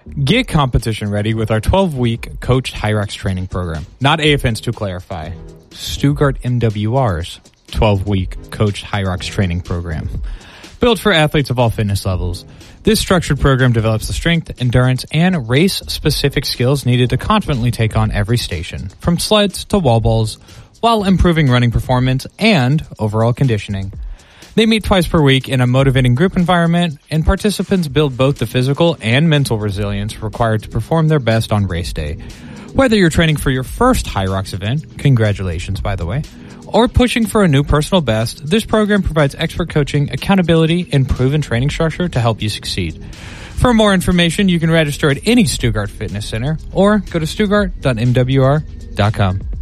Get competition ready with our 12-week coached Hyrox training program. Not AFNs, to clarify. Stuttgart MWR's 12-week coached Hyrox training program. Built for athletes of all fitness levels, this structured program develops the strength, endurance, and race-specific skills needed to confidently take on every station, from sleds to wall balls, while improving running performance and overall conditioning. They meet twice per week in a motivating group environment, and participants build both the physical and mental resilience required to perform their best on race day. Whether you're training for your first Hyrox event, congratulations by the way, or pushing for a new personal best, this program provides expert coaching, accountability, and proven training structure to help you succeed. For more information, you can register at any Stuttgart Fitness Center or go to stuttgart.mwr.com.